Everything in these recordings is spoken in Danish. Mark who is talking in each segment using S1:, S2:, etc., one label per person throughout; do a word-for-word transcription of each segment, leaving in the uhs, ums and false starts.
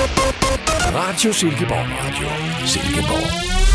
S1: Radio Silkeborg. Radio Silkeborg.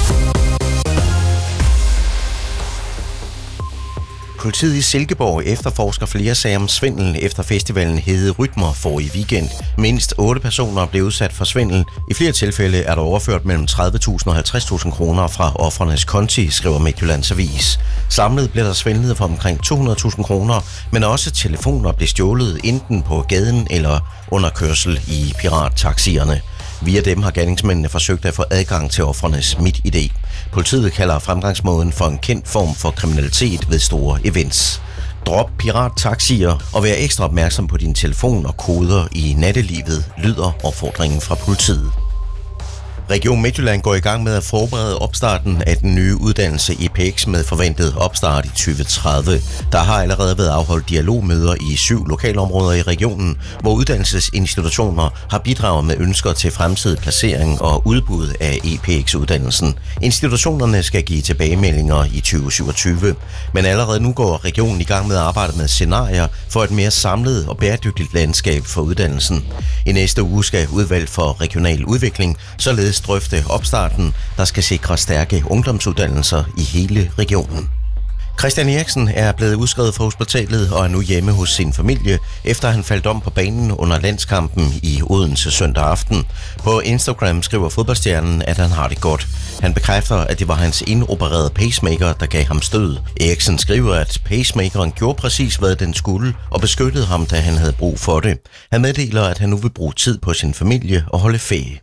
S2: Politiet i Silkeborg efterforsker flere sager om svindel efter festivalen Hede Rytmer forrige weekend. Mindst otte personer blev udsat for svindel. I flere tilfælde er der overført mellem tredive tusind og halvtreds tusind kroner fra ofrenes konti, skriver Midtjyllands Avis. Samlet blev der svindlet for omkring to hundrede tusind kroner, men også telefoner blev stjålet enten på gaden eller under kørsel i pirattaxierne. Via dem har gerningsmændene forsøgt at få adgang til ofrenes MitID. Politiet kalder fremgangsmåden for en kendt form for kriminalitet ved store events. Drop pirattaxier og vær ekstra opmærksom på din telefon og koder i nattelivet, lyder opfordringen fra politiet. Region Midtjylland går i gang med at forberede opstarten af den nye uddannelse E P X med forventet opstart i tyve tredive. Der har allerede været afholdt dialogmøder i syv lokalområder i regionen, hvor uddannelsesinstitutioner har bidraget med ønsker til fremtidig placering og udbud af E P X-uddannelsen. Institutionerne skal give tilbagemeldinger i tyve syvogtyve, men allerede nu går regionen i gang med at arbejde med scenarier for et mere samlet og bæredygtigt landskab for uddannelsen. I næste uge skal udvalg for regional udvikling således drøfte opstarten, der skal sikre stærke ungdomsuddannelser i hele regionen. Christian Eriksen er blevet udskrevet fra hospitalet og er nu hjemme hos sin familie, efter han faldt om på banen under landskampen i Odense søndag aften. På Instagram skriver fodboldstjernen, at han har det godt. Han bekræfter, at det var hans indopererede pacemaker, der gav ham stød. Eriksen skriver, at pacemakeren gjorde præcis, hvad den skulle, og beskyttede ham, da han havde brug for det. Han meddeler, at han nu vil bruge tid på sin familie og holde ferie.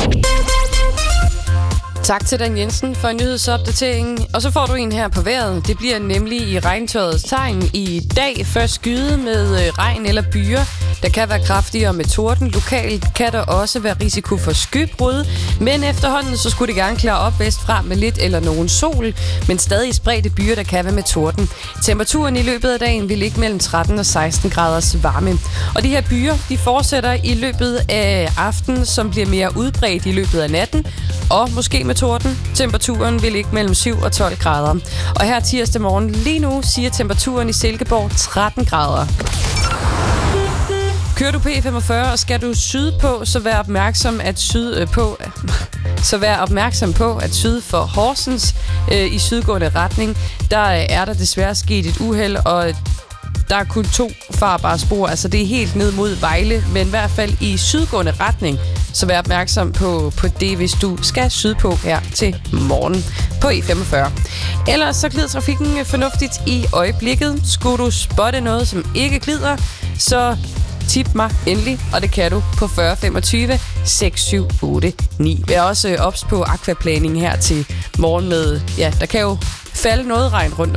S3: Tak til Dan Jensen for nyhedsopdateringen. Og så får du en her på vejret. Det bliver nemlig i regntøjets tegn i dag. Først skyde med regn eller byer. Der kan være kraftigere med torden. Lokalt kan der også være risiko for skybrud. Men efterhånden så skulle det gerne klare op vestfra med lidt eller nogen sol. Men stadig spredte byer, der kan være med torden. Temperaturen i løbet af dagen vil ligge mellem tretten og seksten graders varme. Og de her byer, de fortsætter i løbet af aftenen, som bliver mere udbredt i løbet af natten. Og måske med torden. Temperaturen vil ligge mellem syv og tolv grader. Og her tirsdag morgen lige nu siger temperaturen i Silkeborg tretten grader. Kører du P femogfyrre, og skal du sydpå, så vær opmærksom at syd på så vær opmærksom på at syd for Horsens øh, i sydgående retning. Der er der desværre sket et uheld, og der er kun to farbare spor, altså det er helt ned mod Vejle, men i hvert fald i sydgående retning. Så vær opmærksom på, på det, hvis du skal sydpå her til morgen på E femogfyrre. Ellers så glider trafikken fornuftigt i øjeblikket. Skulle du spotte noget, som ikke glider, så tip mig endelig, og det kan du på fyrre femogtyve seks syv otte ni. Vi er også ops på aquaplaning her til morgen med, ja, der kan jo falde noget regn rundt